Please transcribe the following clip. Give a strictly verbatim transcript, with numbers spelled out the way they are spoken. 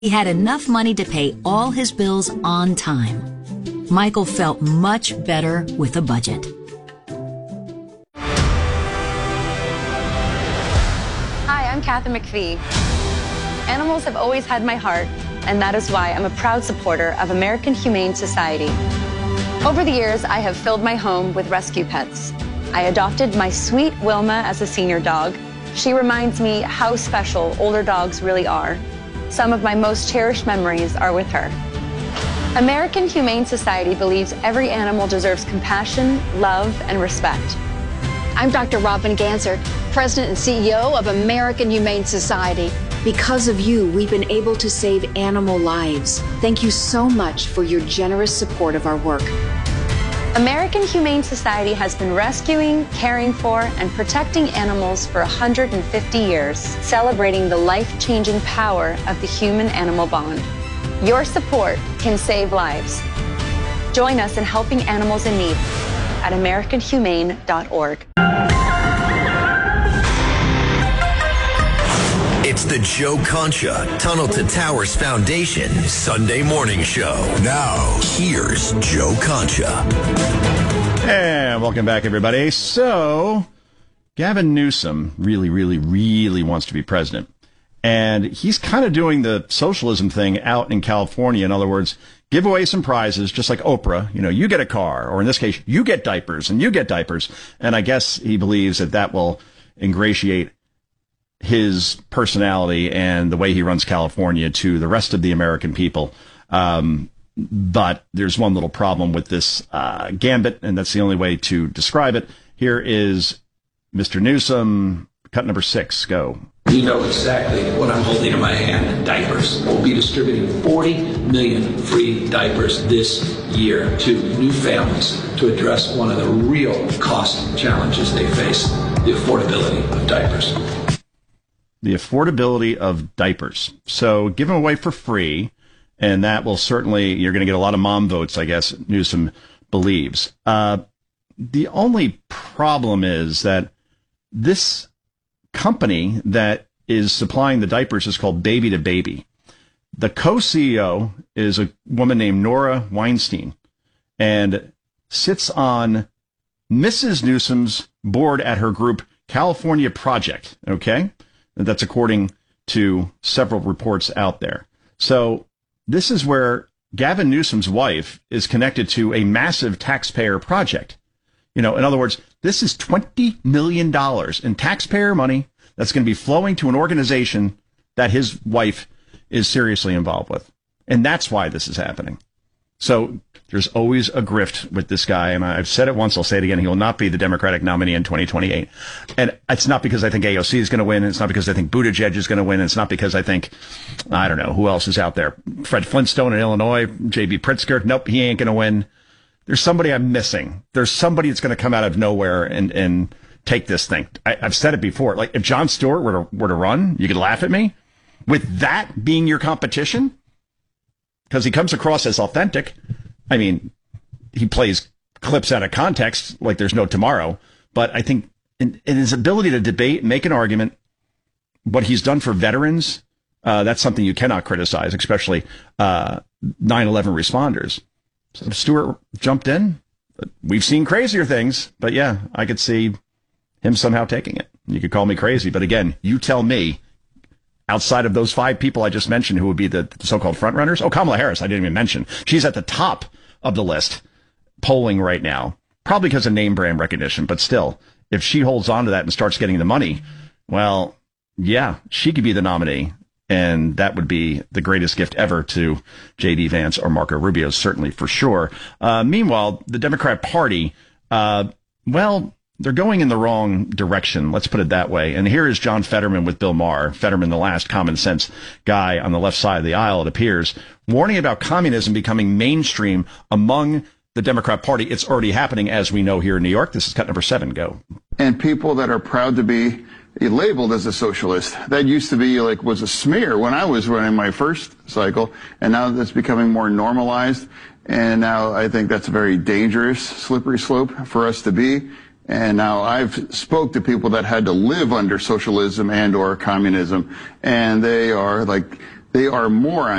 He had enough money to pay all his bills on time. Michael felt much better with a budget. Hi, I'm Kathy McPhee. Animals have always had my heart, and that is why I'm a proud supporter of American Humane Society. Over the years, I have filled my home with rescue pets. I adopted my sweet Wilma as a senior dog. She reminds me how special older dogs really are. Some of my most cherished memories are with her. American Humane Society believes every animal deserves compassion, love, and respect. I'm Doctor Robin Ganser, President and C E O of American Humane Society. Because of you, we've been able to save animal lives. Thank you so much for your generous support of our work. American Humane Society has been rescuing, caring for, and protecting animals for one hundred fifty years, celebrating the life-changing power of the human-animal bond. Your support can save lives. Join us in helping animals in need at american humane dot org. It's the Joe Concha Tunnel to Towers Foundation Sunday morning show. Now, here's Joe Concha. And welcome back, everybody. So, Gavin Newsom really, really, really wants to be president. And he's kind of doing the socialism thing out in California. In other words, give away some prizes, just like Oprah. You know, you get a car, or in this case, you get diapers, and you get diapers. And I guess he believes that that will ingratiate his personality and the way he runs California to the rest of the American people. Um, but there's one little problem with this uh, gambit, and that's the only way to describe it. Here is Mister Newsom, cut number six. Go. You know exactly what I'm holding in my hand. Diapers. We'll be distributing forty million free diapers this year to new families to address one of the real cost challenges they face, the affordability of diapers. The affordability of diapers. So give them away for free, and that will certainly, you're going to get a lot of mom votes, I guess, Newsom believes. Uh, the only problem is that this company that is supplying the diapers is called Baby to Baby. The co-C E O is a woman named Nora Weinstein and sits on Missus Newsom's board at her group California Project, okay? That's according to several reports out there. So this is where Gavin Newsom's wife is connected to a massive taxpayer project. You know, in other words, this is twenty million dollars in taxpayer money that's going to be flowing to an organization that his wife is seriously involved with. And that's why this is happening. So there's always a grift with this guy. And I've said it once, I'll say it again. He will not be the Democratic nominee in twenty twenty-eight. And it's not because I think A O C is going to win. It's not because I think Buttigieg is going to win. It's not because I think, I don't know, who else is out there? Fred Flintstone in Illinois, J B Pritzker. Nope, he ain't going to win. There's somebody I'm missing. There's somebody that's going to come out of nowhere and, and take this thing. I, I've said it before. Like, if Jon Stewart were to, were to run, you could laugh at me. With that being your competition, because he comes across as authentic. I mean, he plays clips out of context like there's no tomorrow. But I think in, in his ability to debate, make an argument, what he's done for veterans, uh, that's something you cannot criticize, especially uh, nine eleven responders. So if Stewart jumped in, we've seen crazier things. But yeah, I could see him somehow taking it. You could call me crazy. But again, you tell me. Outside of those five people I just mentioned, who would be the so-called frontrunners? Oh, Kamala Harris, I didn't even mention. She's at the top of the list, polling right now, probably because of name brand recognition. But still, if she holds on to that and starts getting the money, well, yeah, she could be the nominee. And that would be the greatest gift ever to J D Vance or Marco Rubio, certainly for sure. Uh, meanwhile, the Democrat Party, uh, well, they're going in the wrong direction. Let's put it that way. And here is John Fetterman with Bill Maher. Fetterman, the last common sense guy on the left side of the aisle, it appears, warning about communism becoming mainstream among the Democrat Party. It's already happening, as we know, here in New York. This is cut number seven. Go. And people that are proud to be labeled as a socialist. That used to be like was a smear when I was running my first cycle. And now that's becoming more normalized. And now I think that's a very dangerous, slippery slope for us to be. And now I've spoke to people that had to live under socialism and or communism, and they are like They are more